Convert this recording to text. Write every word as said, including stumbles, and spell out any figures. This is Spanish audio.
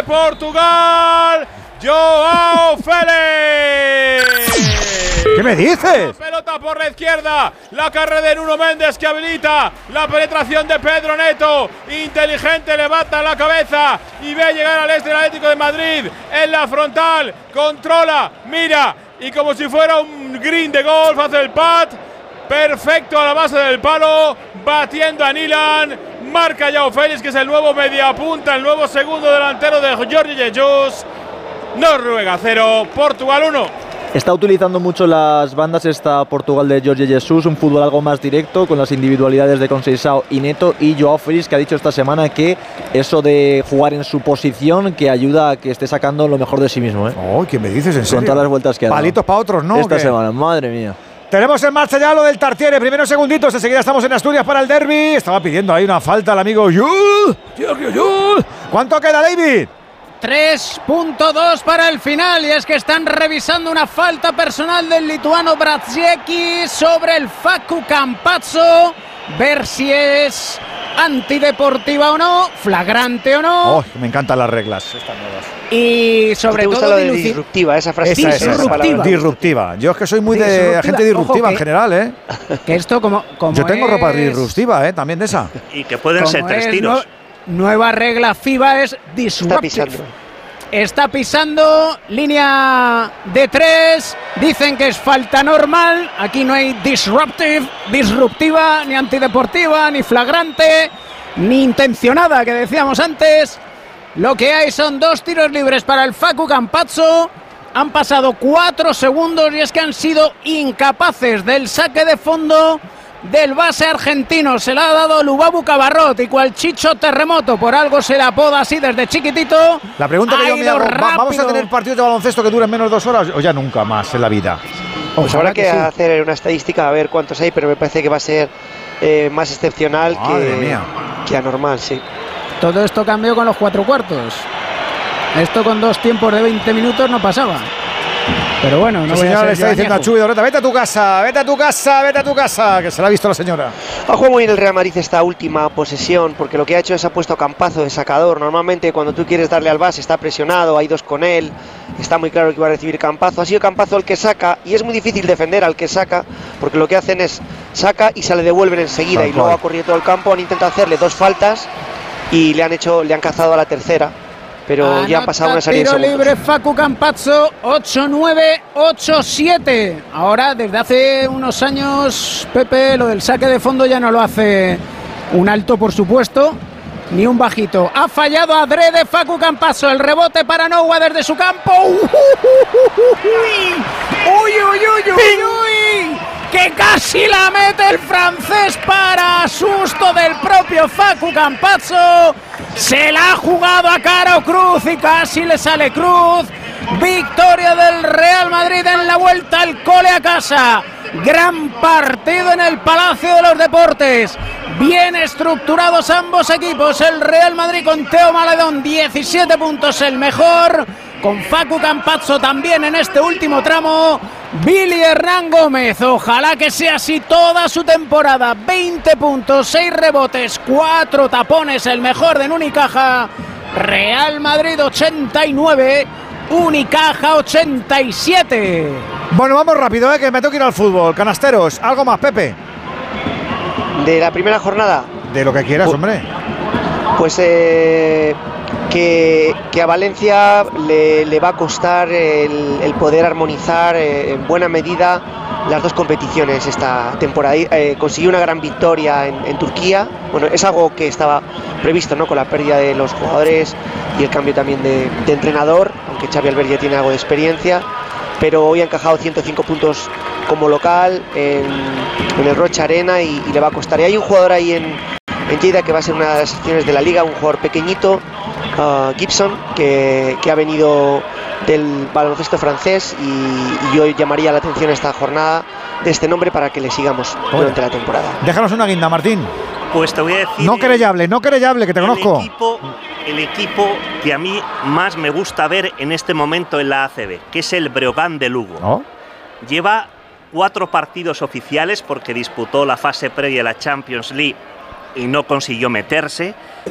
de Portugal, Joao Félix. ¿Qué me dices? La pelota por la izquierda, la carrera de Nuno Méndez que habilita la penetración de Pedro Neto. Inteligente, levanta la cabeza y ve llegar al este del Atlético de Madrid en la frontal. Controla, mira y como si fuera un green de golf hace el pat. Perfecto a la base del palo, batiendo a Nilan. Marca Joao Félix, que es el nuevo mediapunta, el nuevo segundo delantero de Jorge Jesus. Noruega cero, Portugal uno. Está utilizando mucho las bandas esta Portugal de Jorge Jesus, un fútbol algo más directo con las individualidades de Conceição y Neto, y Joao Félix, que ha dicho esta semana que eso de jugar en su posición que ayuda a que esté sacando lo mejor de sí mismo, ¿eh? Oh, ¿qué me dices en serio? Con todas las vueltas que ha dado. Palitos para otros, ¿no? Esta semana, madre mía. Tenemos en marcha ya lo del Tartiere, primeros segunditos, enseguida estamos en Asturias para el derbi. Estaba pidiendo ahí una falta al amigo Yul. Yul. ¿Cuánto queda, David? tres punto dos para el final, y es que están revisando una falta personal del lituano Braziecki sobre el Facu Campazzo, ver si es antideportiva o no, flagrante o no. Oh, me encantan las reglas estas nuevas. Y sobre todo lo de disruptiva, esa frase. Esa, esa, disruptiva. disruptiva. Yo es que soy muy de disruptiva. gente disruptiva. Ojo, en general, ¿eh? Que esto como, como Yo tengo es, ropa disruptiva, ¿eh? También de esa. Y que pueden ser tres tiros. No, nueva regla FIBA es disruptive. Está pisando. Está pisando, línea de tres, dicen que es falta normal, aquí no hay disruptive, disruptiva, ni antideportiva, ni flagrante, ni intencionada, que decíamos antes. Lo que hay son dos tiros libres para el Facu Campazzo, han pasado cuatro segundos y es que han sido incapaces del saque de fondo del base argentino. Se la ha dado Lubabu Cabarrot y cual Chicho Terremoto, por algo se le apoda así desde chiquitito. La pregunta que yo me hago, ¿vamos a tener partidos de baloncesto que duren menos de dos horas o ya nunca más en la vida? Pues habrá que, que sí. hacer una estadística a ver cuántos hay, pero me parece que va a ser eh, más excepcional que, que anormal, sí. Todo esto cambió con los cuatro cuartos. Esto con dos tiempos de veinte minutos no pasaba. Pero bueno, no. La señora le está diciendo a Chuy Doreta, vete a tu casa, vete a tu casa, vete a tu casa, que se la ha visto la señora. Ha jugado muy bien el Real Madrid esta última posesión, porque lo que ha hecho es ha puesto a Campazzo de sacador. Normalmente cuando tú quieres darle al base está presionado, hay dos con él, está muy claro que va a recibir Campazzo. Ha sido Campazzo el que saca, y es muy difícil defender al que saca, porque lo que hacen es saca y se le devuelven enseguida. Tal y luego cual. Ha corrido todo el campo, han intentado hacerle dos faltas y le han hecho, le han cazado a la tercera. Pero Anota ya han pasado una serie de segundos. Tiro libre Facu Campazzo, ocho nueve, ocho siete. Ahora, desde hace unos años, Pepe, lo del saque de fondo ya no lo hace un alto, por supuesto, ni un bajito. Ha fallado adrede Facu Campazzo. El rebote para Noua desde su campo. ¡Uy, uy, uy, uy, uy! Que casi la mete el francés para susto del propio Facu Campazzo. Se la ha jugado a cara o cruz y casi le sale cruz. Victoria del Real Madrid en la vuelta al cole a casa. Gran partido en el Palacio de los Deportes. Bien estructurados ambos equipos. El Real Madrid con Teo Maledón, diecisiete puntos el mejor. Con Facu Campazzo también en este último tramo. Billy Hernán Gómez, ojalá que sea así toda su temporada. veinte puntos, seis rebotes, cuatro tapones, el mejor de Unicaja. Real Madrid ochenta y nueve, Unicaja ochenta y siete. Bueno, vamos rápido, ¿eh? Que me tengo que ir al fútbol. Canasteros, ¿algo más, Pepe? ¿De la primera jornada? De lo que quieras, pues, hombre. Pues eh... Que, que a Valencia le, le va a costar el, el poder armonizar eh, en buena medida las dos competiciones esta temporada. Eh, consiguió una gran victoria en, en Turquía. Bueno, es algo que estaba previsto, ¿no? Con la pérdida de los jugadores y el cambio también de, de entrenador, aunque Xavi Albert ya tiene algo de experiencia. Pero hoy ha encajado ciento cinco puntos como local en, en el Rocha Arena y, y le va a costar. Y hay un jugador ahí en, en Lleida que va a ser una de las secciones de la liga, un jugador pequeñito, Uh, Gibson, que, que ha venido del baloncesto francés y, y yo llamaría la atención esta jornada de este nombre para que le sigamos Oye, durante la temporada. Déjanos una guinda, Martín. Pues te voy a decir... No querellable, no querellable, que te el conozco. Equipo, el equipo que a mí más me gusta ver en este momento en la A C B, que es el Breogán de Lugo. ¿Oh? Lleva cuatro partidos oficiales porque disputó la fase previa de la Champions League y no consiguió meterse.